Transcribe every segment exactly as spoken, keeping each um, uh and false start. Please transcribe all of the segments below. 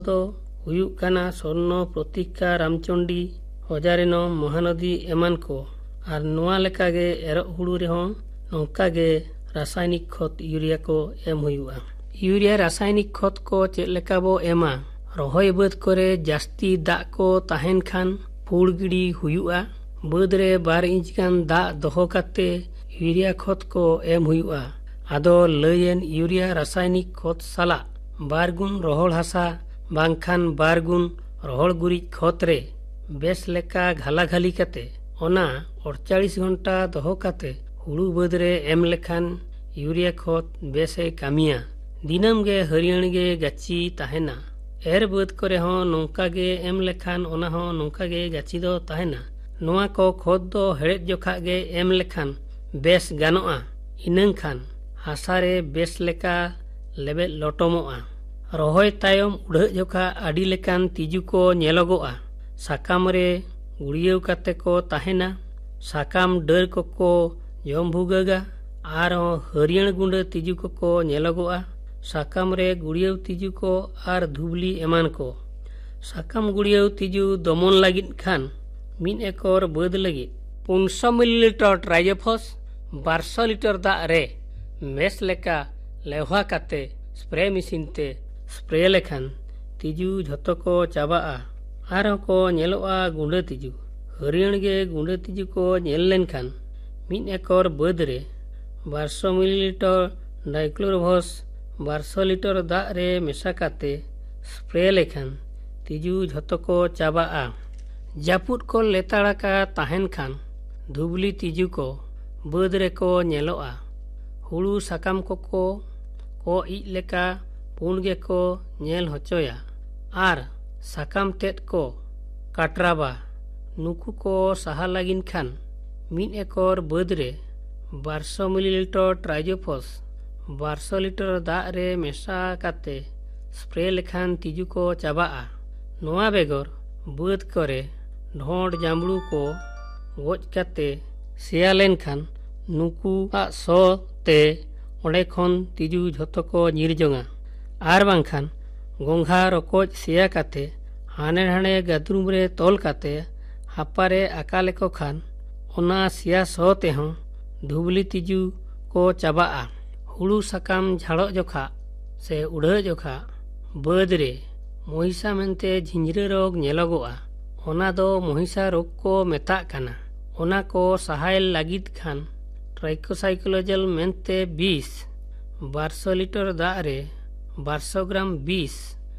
ᱫᱚ ᱦᱩᱭᱩᱜ ᱠᱟᱱᱟ ᱥᱚᱨᱱᱚ, ᱯᱨᱚᱛᱤᱠᱠᱷᱟ, ᱨᱟᱢᱪᱚᱱᱰᱤ, ᱦᱚᱡᱟᱨᱮᱱᱚ, ᱢᱚᱦᱟᱱᱚᱫᱤ ᱮᱢᱟᱱ ᱠᱚ᱾ ᱟᱨ ᱱᱚᱣᱟ ᱞᱮᱠᱟᱜᱮ ᱮᱨᱚᱜ ᱦᱩᱲᱩ ᱨᱮᱦᱚᱸ ᱱᱚᱝᱠᱟᱜᱮ ᱨᱟᱥᱟᱭᱱᱤᱠ ᱠᱷᱚᱛ ᱤᱭᱩᱨᱤᱭᱟ ᱠᱚ ᱮᱢ ᱦᱩᱭᱩᱜᱼᱟ᱾ ᱤᱭᱩᱨᱤᱭᱟ ᱨᱟᱥᱟᱭᱱᱤᱠ ᱠᱷᱚᱛ ko ᱪᱮᱫ ᱞᱮᱠᱟ ᱵᱚ ᱮᱢᱟ? ᱨᱚᱦᱚᱭ ᱵᱟᱹᱫ ᱠᱚᱨᱮ ᱡᱟᱹᱥᱛᱤ ᱫᱟᱜ ᱠᱚ ᱛᱟᱦᱮᱱ ᱠᱷᱟᱱ ᱯᱷᱩᱲ ᱜᱤᱰᱤ ᱦᱩᱭᱩᱜᱼᱟ᱾ ᱵᱟᱹᱫ ᱨᱮ ᱵᱟᱨ ᱤᱧᱪ ᱜᱟᱱ ᱫᱟᱜ ᱫᱚᱦᱚ ᱠᱟᱛᱮ ᱤᱭᱩᱨᱤᱭᱟ ᱠᱷᱚᱛ ᱠᱚ ᱮᱢ ᱦᱩᱭᱩᱜᱼᱟ᱾ ᱟᱫᱚ ᱞᱟᱹᱭᱮᱱ ᱤᱭᱩᱨᱤᱭᱟ ᱨᱟᱥᱟᱭᱱᱤᱠ ᱠᱷᱚᱛ ᱥᱟᱞᱟᱜ ᱵᱟᱨ ᱜᱩᱱ ᱨᱚᱦᱚᱲ ᱦᱟᱥᱟ ᱵᱟᱝᱠᱷᱟᱱ ᱵᱟᱨ ᱜᱩᱱ ᱨᱚᱦᱚᱲ ᱜᱩᱨᱤᱡ ᱠᱷᱚᱛ ᱨᱮ ᱵᱮᱥ ᱞᱮᱠᱟ ᱜᱷᱟᱞᱟ ᱜᱷᱟᱹᱞᱤ ᱠᱟᱛᱮ ᱚᱱᱟ ᱟᱴᱪᱟᱞᱞᱤᱥ ᱜᱷᱚᱱᱴᱟ ᱫᱚᱦᱚ ᱠᱟᱛᱮ ᱦᱩᱲᱩ ᱵᱟᱹᱫ ᱨᱮ ᱮᱢ ᱞᱮᱠᱷᱟᱱ ᱤᱭᱩᱨᱤᱭᱟ ᱠᱷᱚᱛ ᱵᱮᱥᱮ ᱠᱟᱹᱢᱤᱭᱟ᱾ ᱫᱤᱱᱟᱹᱢ ᱜᱮ ᱦᱟᱹᱨᱭᱟᱹᱲ ᱜᱮ ᱜᱟᱹᱪᱷᱤ ᱛᱟᱦᱮᱱᱟ᱾ ᱮᱨ ᱵᱟᱹᱫ ᱠᱚᱨᱮ ᱦᱚᱸ ᱱᱚᱝᱠᱟ ᱜᱮ ᱮᱢ ᱞᱮᱠᱷᱟन ᱚᱱᱟ ᱦᱚᱸ ᱱᱚᱝᱠᱟ ᱜᱮ ᱜᱟᱹᱪᱷᱤ ᱫᱚ ᱛᱟᱦᱮᱱᱟ᱾ ᱱᱚᱣᱟ ᱠᱚ ᱠᱷᱚᱛ ᱫᱚ ᱦᱮᱲᱦᱮᱫ ᱡᱚᱠᱷᱟ ᱜᱮ ᱮᱢ ᱞᱮᱠᱷᱟᱱ ᱵᱮᱥ ᱜᱟᱱᱚᱜᱼᱟ᱾ ᱤᱱᱟᱹᱝ ᱠᱷᱟᱱ ᱦᱟᱥᱟᱨᱮ ᱵᱮᱥ ᱞᱮᱠᱟ ᱞᱮᱵᱮᱫ ᱞᱚᱴᱚᱢᱚᱜᱼᱟ᱾ ᱨᱚᱦᱚᱭ ᱛᱟᱭᱚᱢ ᱩᱰᱷᱟᱹᱜ ᱡᱚᱠᱷᱟ ᱟᱹᱰᱤ ᱞᱮᱠᱟᱱ ᱛᱤᱡᱩ ko ᱧᱮᱞᱚᱜᱚᱜᱼᱟ᱾ ᱥᱟᱠᱟᱢ ᱨᱮ ᱜᱩᱲᱤᱭᱟᱹᱣ ᱠᱟᱛᱮ ko ᱛᱟᱦᱮᱱᱟ᱾ ᱥᱟᱠᱟᱢ ᱰᱟᱹᱨ ᱠᱚᱠᱚ ᱡᱚᱢ ᱵᱷᱩᱜᱟᱹᱜᱟ᱾ ᱟᱨᱦᱚᱸ ᱦᱟᱹᱨᱭᱟᱹᱲ ᱜᱩᱸᱰᱟᱹ ᱛᱤᱡᱩ ᱠᱚᱠᱚ ᱧᱮᱞᱚᱜᱚᱜᱼᱟ᱾ ᱥᱟᱠᱟᱢ ᱨᱮ ᱜᱩᱲᱤᱭᱟᱹᱣ ᱛᱤᱡᱩ ko ᱟᱨ ᱫᱷᱩᱵᱞᱤ ᱮᱢᱟᱱ ko᱾ ᱥᱟᱠᱟᱢ ᱜᱩᱲᱤᱭᱟᱹᱣ ᱛᱤᱡᱩ ᱫᱚᱢᱚᱱ ᱞᱟᱹᱜᱤᱫ ᱠᱷᱟᱱ ᱢᱤᱫ ᱮᱠᱚᱨ ᱵᱟᱹᱫ ᱞᱟᱹᱜᱤᱫ ᱯᱩᱱᱥᱚ ᱢᱤᱞᱤᱞᱤᱴᱟᱨ ᱴᱨᱟᱭᱡᱚᱯᱷᱚᱥ ᱵᱟᱨᱥᱚ ᱞᱤᱴᱟᱨ ᱫᱟᱜ ᱨᱮ ᱢᱮᱥ ᱞᱮᱠᱟ ᱞᱮᱣᱦᱟ ᱠᱟᱛᱮ ᱥᱯᱨᱮ ᱢᱮᱥᱤᱱ ᱛᱮ ᱥᱯᱨᱮ ᱞᱮᱠᱷᱟᱱ ᱛᱤᱡᱩ ᱡᱷᱚᱛᱚ ᱠᱚ ᱪᱟᱵᱟᱜᱼᱟ᱾ ᱟᱨᱦᱚᱸ ᱠᱚ ᱧᱮᱞᱚᱜᱼᱟ ᱜᱩᱸᱰᱟᱹ ᱛᱤᱡᱩ᱾ ᱦᱟᱹᱨᱭᱟᱹᱲ ᱜᱮ ᱜᱩᱸᱰᱟᱹ ᱛᱤᱡᱩ ᱠᱚ ᱧᱮᱞ ᱞᱮᱱᱠᱷᱟᱱ ᱢᱤᱫ ᱮᱠᱚᱨ ᱵᱟᱹᱫ ᱨᱮ ᱵᱟᱨᱥᱚ ᱢᱤᱞᱤᱞᱤᱴᱟᱨ ᱰᱟᱭᱠᱞᱳᱨᱳᱵᱷᱚᱥ ᱵᱟᱨᱥᱚ ᱞᱤᱴᱟᱨ ᱫᱟᱜ ᱨᱮ ᱢᱮᱥᱟ ᱠᱟᱛᱮ ᱥᱯᱨᱮ ᱞᱮᱠᱷᱟᱱ ᱛᱤᱡᱩ ᱡᱷᱚᱛᱚ ᱠᱚ ᱪᱟᱵᱟᱜᱼᱟ᱾ ᱡᱟᱹᱯᱩᱫ ᱠᱚ ᱞᱮᱛᱟᱲᱟᱠᱟ ᱛᱟᱦᱮᱱ ᱠᱷᱟᱱ ᱫᱷᱩᱵᱞᱤ ᱛᱤᱡᱩ ᱠᱚ ᱵᱟᱹᱫ ᱨᱮᱠᱚ ᱧᱮᱞᱚᱜᱼᱟ᱾ ᱦᱩᱲᱩ ᱥᱟᱠᱟᱢ ᱠᱚᱠᱚ ᱠᱚ ᱤᱡ ᱞᱮᱠᱟ ᱯᱩᱸᱰ ᱜᱮᱠᱚ ᱧᱮᱞ ᱦᱚᱪᱚᱭᱟ᱾ ᱟᱨ ᱥᱟᱠᱟᱢ ᱛᱮᱫ ᱠᱚ ᱠᱟᱴᱨᱟᱵᱟ᱾ ᱱᱩᱠᱩ ᱠᱚ ᱥᱟᱦᱟ ᱞᱟᱹᱜᱤᱫ ᱠᱷᱟᱱ ᱢᱤᱫ ᱮᱠᱚᱨ ᱵᱟᱹᱫ ᱨᱮ ᱵᱟᱨᱥᱚ ᱢᱤᱞᱤᱞᱤᱴᱟᱨ ᱴᱨᱟᱭᱡᱳᱯᱷᱚᱥ ᱵᱟᱨᱥᱚ ᱞᱤᱴᱟᱨ ᱫᱟᱜ ᱨᱮ ᱢᱮᱥᱟ ᱠᱟᱛᱮ ᱥᱯᱨᱮ ᱞᱮᱠᱷᱟᱱ ᱛᱤᱡᱩ ᱠᱚ ᱪᱟᱵᱟᱜᱼᱟ᱾ ᱱᱚᱣᱟ ᱵᱮᱜᱚᱨ ᱵᱟᱹᱫ ᱠᱚᱨᱮ ᱰᱷᱚᱸᱰ ᱡᱟᱸᱵᱽᱲᱩ ᱠᱚ ᱜᱚᱡ ᱠᱟᱛᱮ ᱥᱮᱭᱟ ᱞᱮᱱᱠᱷᱟᱱ ᱱᱩᱠᱩᱣᱟᱜ ᱥᱚ ᱛᱮ ᱚᱸᱰᱮ ᱠᱷᱚᱱ ᱛᱤᱡᱩ ᱡᱷᱚᱛᱚ ᱠᱚ ᱧᱤᱨ ᱡᱚᱝᱟ᱾ ᱟᱨ ᱵᱟᱝᱠᱷᱟन ᱜᱚᱸᱜᱷᱟ ᱨᱚᱠᱚᱡ ᱥᱮᱭᱟ ᱠᱟᱛᱮ ᱦᱟᱱᱮ ᱦᱟᱱᱮ ᱜᱟᱫᱨᱩᱢ ᱨᱮ ᱛᱚᱞ ᱠᱟᱛᱮ ᱦᱟᱯᱟᱨᱮ ᱟᱠᱟ ᱞᱮᱠᱚ ᱠᱷᱟᱱ ᱚᱱᱟ ᱥᱮᱭᱟ ᱥᱚ ᱛᱮᱦᱚᱸ ᱫᱷᱩᱵᱞᱤ ᱛᱤᱡᱩ ᱠᱚ ᱪᱟᱵᱟᱜᱼᱟ᱾ ᱦᱩᱲᱩ ᱥᱟᱠᱟᱢ ᱡᱷᱟᱲᱚᱜ ᱡᱚᱠᱷᱟ ᱥᱮ ᱩᱰᱷᱟᱹᱜ ᱡᱚᱠᱷᱟ ᱵᱟᱹᱫ ᱨᱮ ᱢᱚᱦᱤᱥᱟ ᱢᱮᱱᱛᱮ ᱡᱷᱤᱸᱡᱽᱨᱟᱹ ᱨᱳᱜᱽ ᱧᱮᱞᱚᱜᱚᱜᱼᱟ᱾ ᱚᱱᱟ ᱫᱚ ᱢᱚᱦᱤᱥᱟ ᱨᱳᱜᱽ ᱠᱚ ᱢᱮᱛᱟᱜ ᱠᱟᱱᱟ᱾ ᱚᱱᱟ ᱠᱚ ᱥᱟᱦᱟᱭ ᱞᱟᱹᱜᱤᱫ ᱠᱷᱟᱱ ᱴᱨᱟᱭᱠᱳᱥᱟᱭᱠᱞᱳᱡᱮᱞ ᱢᱮᱱᱛᱮ ᱵᱤᱥ ᱵᱟᱨᱥᱚ ᱞᱤᱴᱟᱨ ᱫᱟᱜ ᱨᱮ ᱵᱟᱨᱥᱚ ᱜᱨᱟᱢ ᱵᱤᱥ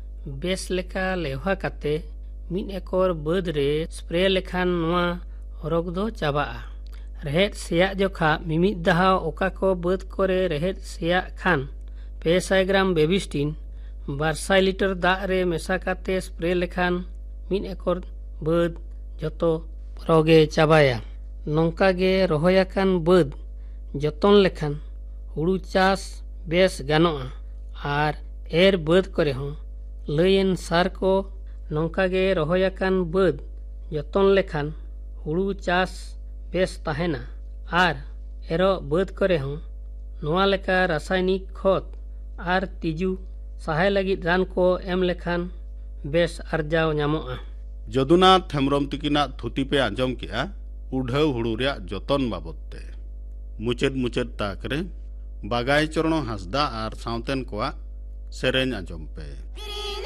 ᱵᱮᱥ ᱞᱮᱠᱟ ᱞᱮᱣᱦᱟ ᱠᱟᱛᱮ ᱢᱤᱫ ᱮᱠᱚᱨ ᱵᱟᱹᱫ ᱨᱮ ᱥᱯᱨᱮ ᱞᱮᱠᱷᱟᱱ ᱱᱚᱣᱟ ᱨᱳᱜᱽ ᱫᱚ ᱪᱟᱵᱟᱜᱼᱟ᱾ ᱨᱮᱦᱮᱫ ᱥᱮᱭᱟᱜ ᱡᱚᱠᱷᱟ ᱢᱤᱢᱤᱫ ᱫᱷᱟᱣ ᱚᱠᱟ ᱠᱚ ᱵᱟᱹᱫ ᱠᱚᱨᱮ ᱨᱮᱦᱮᱫ ᱥᱮᱭᱟᱜ ᱠᱷᱟᱱ ᱯᱮ ᱥᱟᱭ ᱜᱨᱟᱢ ᱵᱮᱵᱤᱥᱴᱤᱱ ᱵᱟᱨᱥᱟᱭ ᱞᱤᱴᱟᱨ ᱫᱟᱜ ᱨᱮ ᱢᱮᱥᱟ ᱠᱟᱛᱮ ᱥᱯᱨᱮ ᱞᱮᱠᱷᱟᱱ ᱢᱤᱫ ᱮᱠᱚᱨ ᱵᱟᱹᱫ ᱡᱚᱛᱚ ᱨᱳᱜᱮ ᱪᱟᱵᱟᱭᱟ᱾ ᱱᱚᱝᱠᱟ ᱜᱮ ᱨᱚᱦᱚᱭ ᱟᱠᱟᱱ ᱵᱟᱹᱫ ᱡᱚᱛᱚᱱ ᱞᱮᱠᱷᱟᱱ ᱦᱩᱲᱩ ᱪᱟᱥ ᱵᱮᱥ ᱜᱟᱱᱚᱜᱼᱟ᱾ ᱟᱨ ᱮᱨ ᱵᱟᱹᱫ ᱠᱚᱨᱮ ᱦᱚᱸ ᱞᱟᱹᱭᱮᱱ ᱥᱟᱨ ᱠᱚ ᱱᱚᱝᱠᱟ ᱜᱮ ᱨᱚᱦᱚᱭ ᱟᱠᱟᱱ ᱵᱟᱹᱫ ᱡᱚᱛᱚᱱ ᱞᱮᱠᱷᱟᱱ ᱦᱩᱲᱩ ᱪᱟᱥ ᱵᱮᱥ ᱛᱟᱦᱮᱱᱟ᱾ ᱟᱨ ᱮᱨᱚᱜ ᱵᱟᱹᱫ ᱠᱚᱨᱮ ᱦᱚᱸ ᱱᱚᱣᱟ ᱞᱮᱠᱟ ᱨᱟᱥᱟᱭᱱᱤᱠ ᱠᱷᱚᱛ ᱟᱨ ᱛᱤᱡᱩ ᱥᱟᱦᱟᱭ ᱞᱟᱹᱜᱤᱫ ᱨᱟᱱ ᱠᱚ ᱮᱢ ᱞᱮᱠᱷᱟᱱ ᱵᱮᱥ ᱟᱨᱡᱟᱣ ᱧᱟᱢᱚᱜᱼᱟ᱾ ᱡᱚᱫᱩᱱᱟᱛᱷ ᱦᱮᱢᱵᱨᱚᱢ ᱛᱤᱠᱤᱱᱟᱜ ᱛᱷᱩᱛᱤ ᱯᱮ ᱟᱸᱡᱚᱢ ᱠᱮᱜᱼᱟ ᱩᱰᱷᱟᱹᱣ ᱦᱩᱲᱩ ᱨᱮᱭᱟᱜ ᱡᱚᱛᱚᱱ ᱵᱟᱵᱚᱫ ᱛᱮ᱾ ᱢᱩᱪᱟᱹᱫ ᱢᱩᱪᱟᱹᱫ ᱛᱟᱠ ᱨᱮ ᱵᱟᱜᱟᱭ ᱪᱚᱨᱚᱱ ᱦᱟᱸᱥᱫᱟ ᱟᱨ ᱥᱟᱶᱛᱮᱱ ᱠᱚᱣᱟᱜ ᱥᱮᱨᱮᱧ ᱟᱸᱡᱚᱢ ᱯᱮ।